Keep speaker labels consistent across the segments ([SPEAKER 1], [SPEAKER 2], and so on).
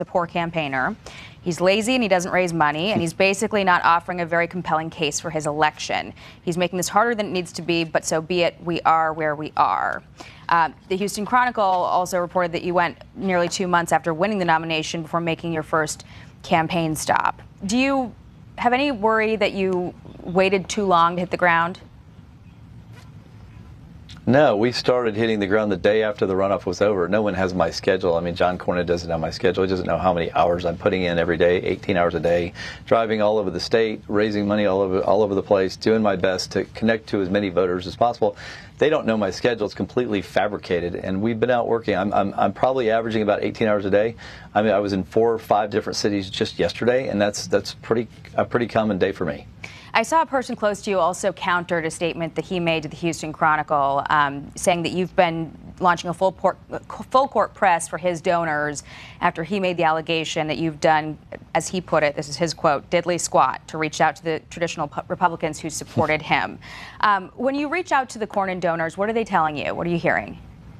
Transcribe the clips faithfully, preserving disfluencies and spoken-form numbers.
[SPEAKER 1] the poor campaigner. He's lazy and he doesn't raise money, and he's basically not offering a very compelling case for his election. He's making this harder than it needs to be, but so be it. We are where we are. Uh, the Houston Chronicle also reported that you went nearly two months after winning the nomination before making your first campaign stop. Do you have any worry that you waited too long to hit the ground?
[SPEAKER 2] No, we started hitting the ground the day after the runoff was over. No one has my schedule. I mean, John Cornyn doesn't have my schedule. He doesn't know how many hours I'm putting in every day, eighteen hours a day, driving all over the state, raising money all over all over the place, doing my best to connect to as many voters as possible. They don't know my schedule. It's completely fabricated, and we've been out working. I'm, I'm, I'm probably averaging about eighteen hours a day. I mean, I was in four or five different cities just yesterday, and that's that's pretty a pretty common day for me.
[SPEAKER 1] I saw a person close to you also countered a statement that he made to the Houston Chronicle, um, saying that you've been launching a full, port, full court press for his donors after he made the allegation that you've done, as he put it, this is his quote, diddly squat to reach out to the traditional Republicans who supported him. Um, when you reach out to the Cornyn donors, what are they telling you? What are you hearing?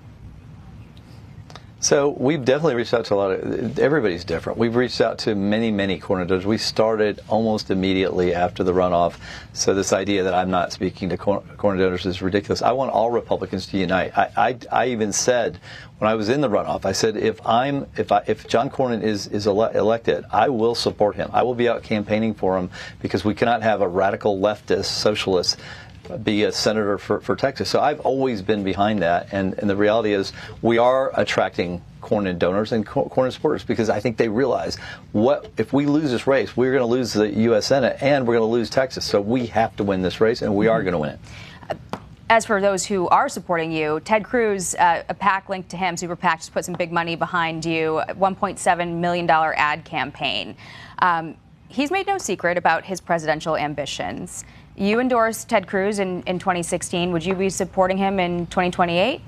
[SPEAKER 2] So we've definitely reached out to a lot of, everybody's different. We've reached out to many, many Cornyn donors. We started almost immediately after the runoff. So this idea that I'm not speaking to Cornyn donors is ridiculous. I want all Republicans to unite. I, I, I even said when I was in the runoff, I said if I'm if I, if John Cornyn is is ele elected, I will support him. I will be out campaigning for him because we cannot have a radical leftist socialist be a senator for, for Texas. So I've always been behind that, and, and the reality is we are attracting Cornyn donors and Cornyn supporters because I think they realize what if we lose this race, we're going to lose the U S Senate and we're going to lose Texas. So we have to win this race, and we are going to win it.
[SPEAKER 1] As for those who are supporting you, Ted Cruz, uh, a PAC linked to him, Super PAC, just put some big money behind you, one point seven million dollar ad campaign. Um, he's made no secret about his presidential ambitions. You endorsed Ted Cruz in, in twenty sixteen. Would you be supporting him in twenty twenty-eight?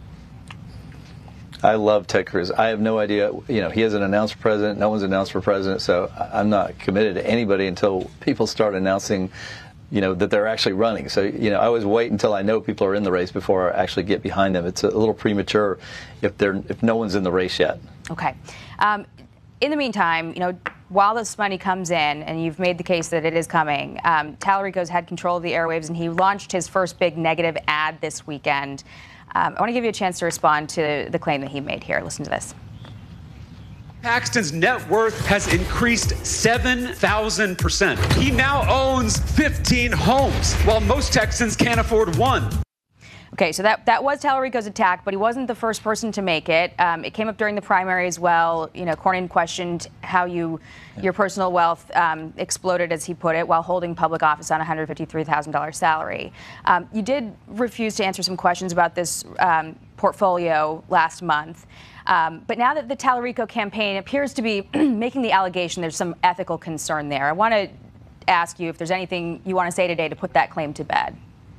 [SPEAKER 2] I love Ted Cruz. I have no idea. You know, he hasn't announced for president. No one's announced for president. So I'm not committed to anybody until people start announcing, you know, that they're actually running. So, you know, I always wait until I know people are in the race before I actually get behind them. It's a little premature if they're if no one's in the race yet.
[SPEAKER 1] Okay. Um, in the meantime, you know, while this money comes in, and you've made the case that it is coming, um, Tallarico's had control of the airwaves, and he launched his first big negative ad this weekend. Um, I want to give you a chance to respond to the claim that he made here. Listen to this.
[SPEAKER 3] Paxton's net worth has increased seven thousand percent. He now owns fifteen homes, while most Texans can't afford one.
[SPEAKER 1] Okay, so that, that was Tallarico's attack, but he wasn't the first person to make it. Um, it came up during the primary as well. You know, Cornyn questioned how you, your personal wealth um, exploded, as he put it, while holding public office on a one hundred fifty-three thousand dollar salary. Um, you did refuse to answer some questions about this um, portfolio last month. Um, but now that the Tallarico campaign appears to be making the allegation, there's some ethical concern there. I want to ask you if there's anything you want to say today to put that claim to bed.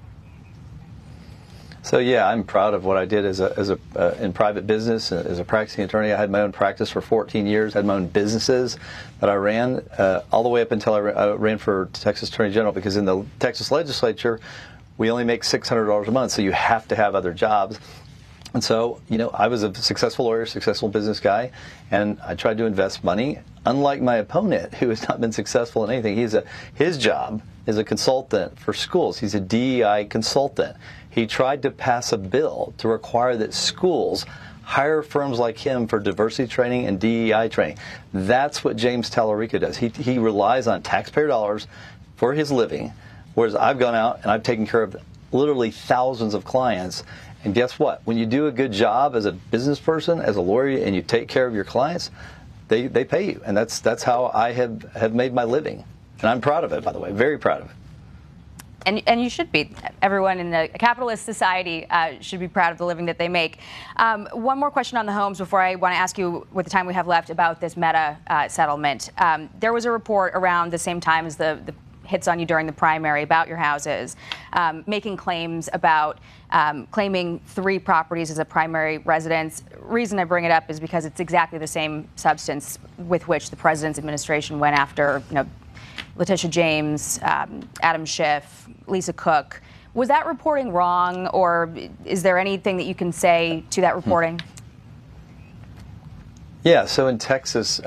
[SPEAKER 2] So yeah, I'm proud of what I did as a, as a uh, in private business uh, as a practicing attorney. I had my own practice for fourteen years. Had my own businesses that I ran uh, all the way up until I ra uh, ran for Texas Attorney General. Because in the Texas legislature, we only make six hundred dollars a month, so you have to have other jobs. And so, you know, I was a successful lawyer, successful business guy, and I tried to invest money. Unlike my opponent, who has not been successful in anything, he's a his job is a consultant for schools. He's a D E I consultant. He tried to pass a bill to require that schools hire firms like him for diversity training and D E I training. That's what James Tallarico does. He, he relies on taxpayer dollars for his living, whereas I've gone out and I've taken care of literally thousands of clients. And guess what? When you do a good job as a business person, as a lawyer, and you take care of your clients, they, they pay you. And that's, that's how I have, have made my living. And I'm proud of it, by the way, very proud of it.
[SPEAKER 1] And, and you should be. Everyone in a capitalist society uh, should be proud of the living that they make. Um, one more question on the homes before I want to ask you, with the time we have left, about this Meta uh, settlement. Um, there was a report around the same time as the, the hits on you during the primary about your houses, um, making claims about um, claiming three properties as a primary residence. Reason I bring it up is because it's exactly the same substance with which the president's administration went after, you know, Letitia James, um, Adam Schiff, Lisa Cook. Was that reporting wrong, or is there anything that you can say to that reporting?
[SPEAKER 2] Yeah, so in Texas,